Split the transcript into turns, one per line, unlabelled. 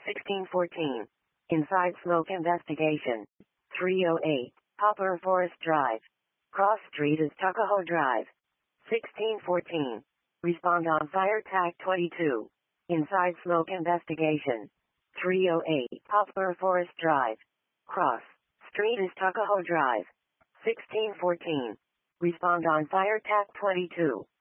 1614. Inside Smoke Investigation. 308. Poplar Forest Drive. Cross Street is Tuckahoe Drive. 1614. Respond on Fire TAC 22. Inside Smoke Investigation. 308. Poplar Forest Drive. Cross Street is Tuckahoe Drive. 1614. Respond on Fire TAC 22.